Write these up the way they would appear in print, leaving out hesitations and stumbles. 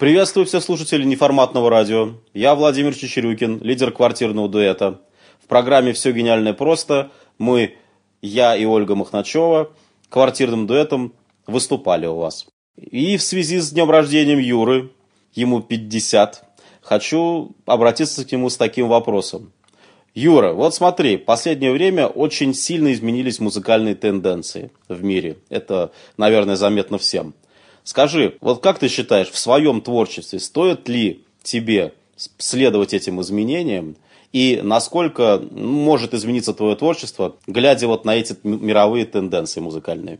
Приветствую всех слушателей неформатного радио. Я Владимир Чечерюкин, лидер квартирного дуэта. В программе «Все гениальное просто» я и Ольга Махначева, квартирным дуэтом выступали у вас. И в связи с днем рождения Юры, ему 50, хочу обратиться к нему с таким вопросом. Юра, вот смотри, в последнее время очень сильно изменились музыкальные тенденции в мире. Это, наверное, заметно всем. Скажи, вот как ты считаешь, в своем творчестве стоит ли тебе следовать этим изменениям? И насколько может измениться твое творчество, глядя вот на эти мировые тенденции музыкальные?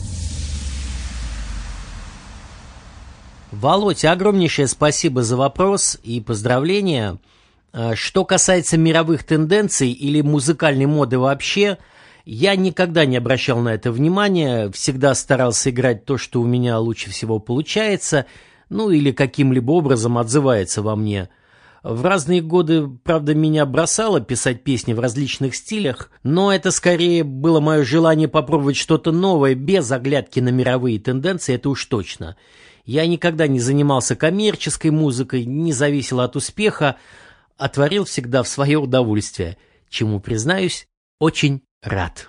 Володь, огромнейшее спасибо за вопрос и поздравления. Что касается мировых тенденций или музыкальной моды вообще, я никогда не обращал на это внимания, всегда старался играть то, что у меня лучше всего получается, или каким-либо образом отзывается во мне. В разные годы, правда, меня бросало писать песни в различных стилях, но это скорее было мое желание попробовать что-то новое, без оглядки на мировые тенденции, это уж точно. Я никогда не занимался коммерческой музыкой, не зависел от успеха, а творил всегда в свое удовольствие, чему, признаюсь, очень рад.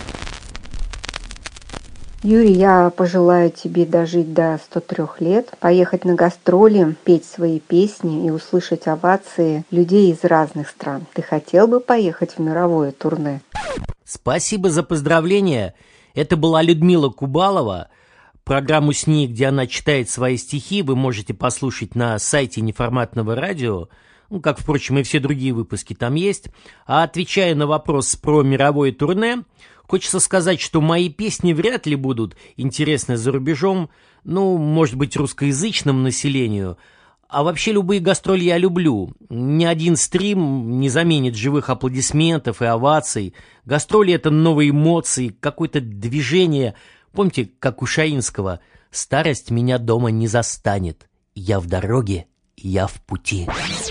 Юрий, я пожелаю тебе дожить до 103 лет, поехать на гастроли, петь свои песни и услышать овации людей из разных стран. Ты хотел бы поехать в мировое турне? Спасибо за поздравления. Это была Людмила Кубалова. Программу с ней, где она читает свои стихи, вы можете послушать на сайте неформатного радио. Как, впрочем, и все другие выпуски там есть. А отвечая на вопрос про мировое турне, хочется сказать, что мои песни вряд ли будут интересны за рубежом, может быть, русскоязычному населению. А вообще любые гастроли я люблю. Ни один стрим не заменит живых аплодисментов и оваций. Гастроли — это новые эмоции, какое-то движение. Помните, как у Шаинского: «Старость меня дома не застанет. Я в дороге, я в пути».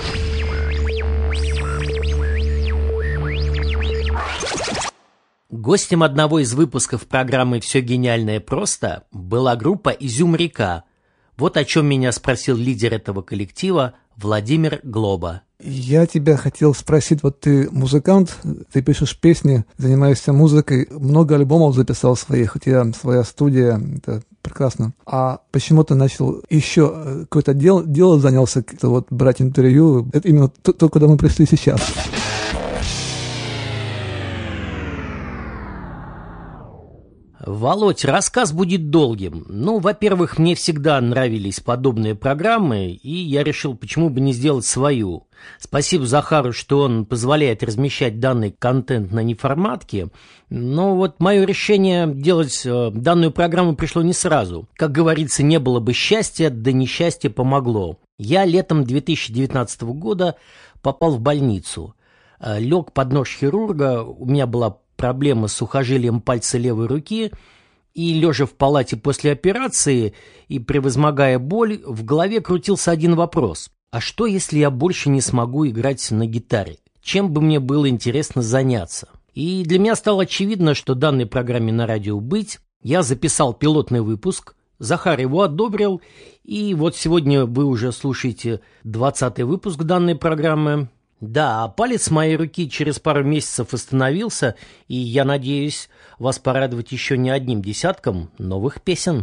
Гостем одного из выпусков программы «Все гениальное просто» была группа «Изюм-река». Вот о чем меня спросил лидер этого коллектива Владимир Глоба. Я тебя хотел спросить, вот ты музыкант, ты пишешь песни, занимаешься музыкой, много альбомов записал своих, у тебя своя студия, это прекрасно. А почему ты начал еще какое-то дело занялся, как-то брать интервью? Это именно то, куда мы пришли сейчас. Володь, рассказ будет долгим. Во-первых, мне всегда нравились подобные программы, и я решил, почему бы не сделать свою. Спасибо Захару, что он позволяет размещать данный контент на неформатке. Но мое решение делать данную программу пришло не сразу. Как говорится, не было бы счастья, да несчастье помогло. Я летом 2019 года попал в больницу. Лег под нож хирурга, у меня была проблема с сухожилием пальца левой руки, и, лежа в палате после операции и превозмогая боль, в голове крутился один вопрос. А что, если я больше не смогу играть на гитаре? Чем бы мне было интересно заняться? И для меня стало очевидно, что данной программе на радио быть. Я записал пилотный выпуск, Захар его одобрил, и вот сегодня вы уже слушаете 20-й выпуск данной программы. Да, а палец моей руки через пару месяцев восстановился, и я надеюсь вас порадовать еще не одним десятком новых песен.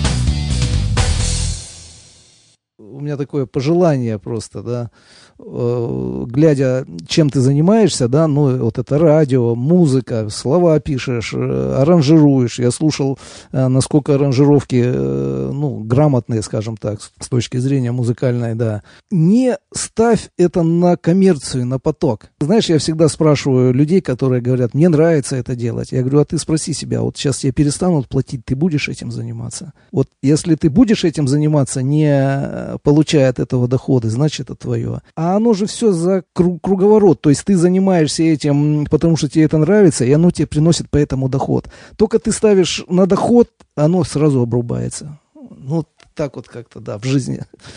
У меня такое пожелание просто, да, глядя, чем ты занимаешься, да, вот это радио, музыка, слова пишешь, аранжируешь. Я слушал, насколько аранжировки, грамотные, скажем так, с точки зрения музыкальной, да. Не ставь это на коммерцию, на поток. Знаешь, я всегда спрашиваю людей, которые говорят, мне нравится это делать. Я говорю, а ты спроси себя, вот сейчас тебе перестанут платить, ты будешь этим заниматься? Вот если ты будешь этим заниматься, не получая от этого доходы, значит, это твое. А оно же все за круговорот. То есть ты занимаешься этим, потому что тебе это нравится, и оно тебе приносит поэтому доход. Только ты ставишь на доход, оно сразу обрубается. Так вот как-то, да, в жизни.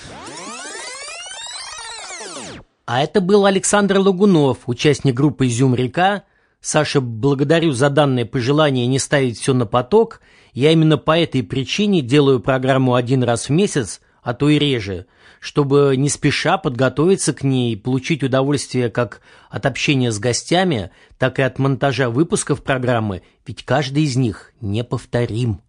А это был Александр Лагунов, участник группы «Изюм-река». Саша, благодарю за данное пожелание не ставить все на поток. Я именно по этой причине делаю программу один раз в месяц, а то и реже, чтобы не спеша подготовиться к ней и получить удовольствие как от общения с гостями, так и от монтажа выпусков программы, ведь каждый из них неповторим.